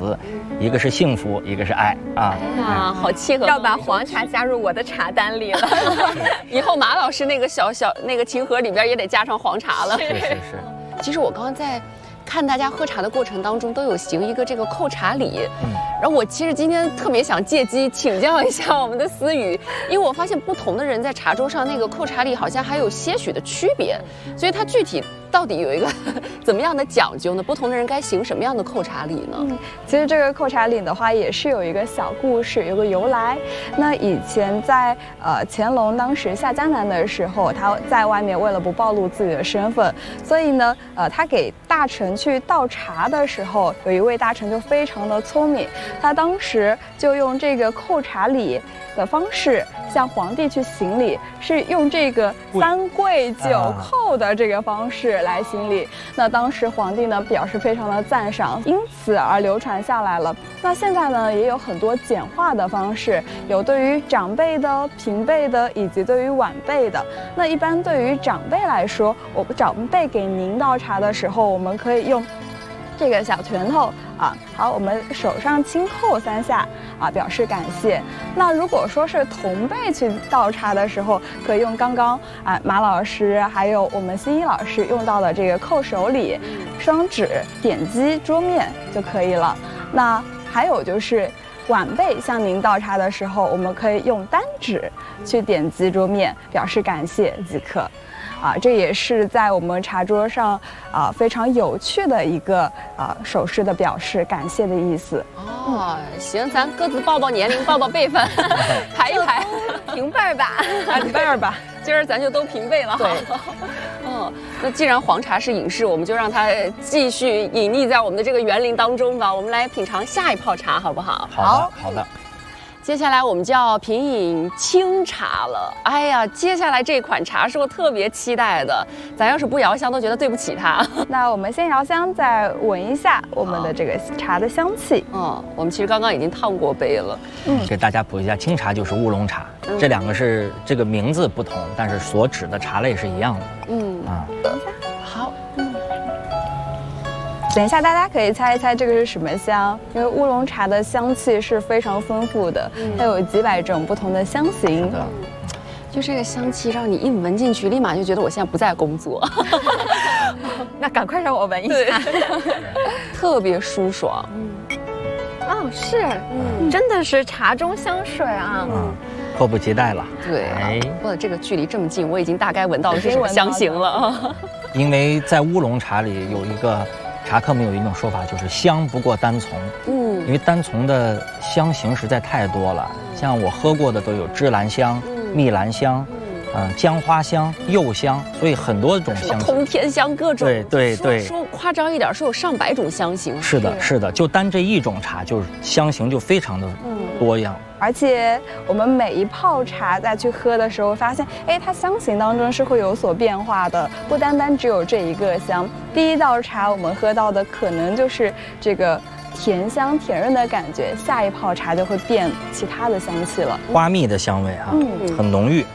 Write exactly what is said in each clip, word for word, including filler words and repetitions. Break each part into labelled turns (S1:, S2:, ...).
S1: 词，一个是幸福，一个是爱啊。
S2: 哎呀，好契合，
S3: 要把黄茶加入我的茶单里了。
S2: 以后马老师那个小小那个琴盒里边也得加上黄茶了。
S1: 是是是。
S2: 其实我刚刚在看大家喝茶的过程当中，都有行一个这个扣茶礼。嗯。然后我其实今天特别想借机请教一下我们的思雨，因为我发现不同的人在茶桌上那个扣茶礼好像还有些许的区别，所以它具体到底有一个怎么样的讲究呢？不同的人该行什么样的扣茶礼呢？
S3: 嗯，其实这个扣茶礼的话，也是有一个小故事，有个由来。那以前在呃乾隆当时下江南的时候，他在外面为了不暴露自己的身份，所以呢，呃，他给大臣去倒茶的时候，有一位大臣就非常的聪明，他当时就用这个扣茶礼的方式向皇帝去行礼，是用这个三跪九叩的这个方式来行礼。那当时皇帝呢表示非常的赞赏，因此而流传下来了。那现在呢也有很多简化的方式，有对于长辈的、平辈的，以及对于晚辈的。那一般对于长辈来说，我长辈给您倒茶的时候，我们可以用这个小拳头啊，好，我们手上轻叩三下啊，表示感谢。那如果说是同辈去倒茶的时候，可以用刚刚啊马老师还有我们新一老师用到的这个叩手礼，双指点击桌面就可以了。那还有就是晚辈向您倒茶的时候，我们可以用单指去点击桌面，表示感谢即可。啊，这也是在我们茶桌上啊非常有趣的一个啊手势的表示感谢的意思。
S2: 哦，行，咱各自报报年龄，报报辈分，排一排，
S3: 平辈儿吧，
S2: 平辈儿吧。今儿咱就都平辈了。
S3: 对。
S2: 哦，那既然黄茶是隐士，我们就让它继续隐匿在我们的这个园林当中吧。我们来品尝下一泡茶，好不好？
S1: 好的，好的。
S2: 接下来我们就要品饮清茶了。哎呀，接下来这款茶是我特别期待的，咱要是不摇香都觉得对不起它。
S3: 那我们先摇香，再闻一下我们的这个茶的香气。
S2: 嗯，我们其实刚刚已经烫过杯了。
S1: 嗯，给大家普及一下，清茶就是乌龙茶，嗯、这两个是这个名字不同，但是所指的茶类是一样的。嗯啊，
S3: 等一下，好，嗯。等一下，大家可以猜一猜这个是什么香？因为乌龙茶的香气是非常丰富的，嗯、它有几百种不同的香型。
S2: 就这个香气，让你一闻进去，立马就觉得我现在不在工作。
S3: 那赶快让我闻一下，
S2: 特别舒爽。
S3: 嗯，哦，是，嗯，真的是茶中香水啊。
S1: 嗯，迫不及待了。
S2: 对，哎，哇，这个距离这么近，我已经大概闻到的是什么香型了。
S1: 因为在乌龙茶里有一个。茶客们有一种说法，就是香不过单丛。嗯，因为单丛的香型实在太多了，像我喝过的都有芝兰香、蜜兰香、嗯、呃、姜花香、柚香，所以很多种香型。
S2: 通天香各种。
S1: 对对对。
S2: 说, 说夸张一点，说有上百种香型。
S1: 是的，是的，就单这一种茶，就是香型就非常的多样。嗯，
S3: 而且我们每一泡茶再去喝的时候，发现，哎，它香型当中是会有所变化的，不单单只有这一个香。第一道茶我们喝到的可能就是这个甜香甜润的感觉，下一泡茶就会变其他的香气了，
S1: 花蜜的香味啊，嗯，很浓郁。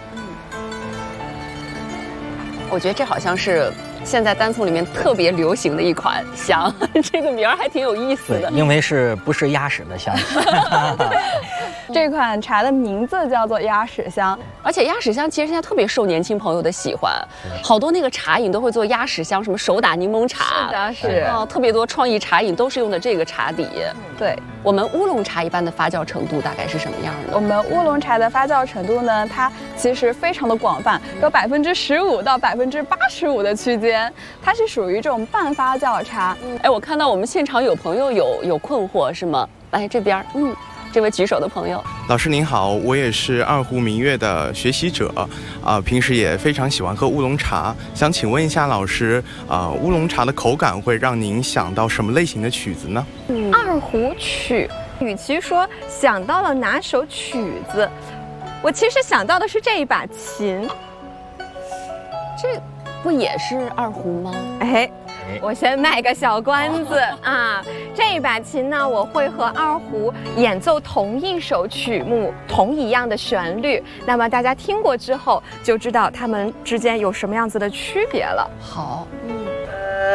S2: 我觉得这好像是现在单丛里面特别流行的一款香，这个名儿还挺有意思的。
S1: 因为是不是鸭屎的香气？
S3: 这款茶的名字叫做鸭屎香，
S2: 而且鸭屎香其实现在特别受年轻朋友的喜欢，好多那个茶饮都会做鸭屎香，什么手打柠檬茶，
S3: 是的，是
S2: 啊，特别多创意茶饮都是用的这个茶底。
S3: 对，
S2: 我们乌龙茶一般的发酵程度大概是什么样的？
S3: 我们乌龙茶的发酵程度呢，它其实非常的广泛，有百分之十五到百分之八十五的区间，它是属于这种半发酵茶。
S2: 嗯，哎，我看到我们现场有朋友有有困惑是吗？来这边，嗯。这位举手的朋友，
S4: 老师您好，我也是二胡民乐的学习者，啊、呃，平时也非常喜欢喝乌龙茶，想请问一下老师，啊、呃，乌龙茶的口感会让您想到什么类型的曲子呢？
S3: 嗯，二胡曲，与其说想到了哪首曲子，我其实想到的是这一把琴，
S2: 这不也是二胡吗？
S3: 哎。我先卖个小关子啊！这一把琴呢，我会和二胡演奏同一首曲目，同一样的旋律。那么大家听过之后，就知道它们之间有什么样子的区别了。
S2: 好，嗯，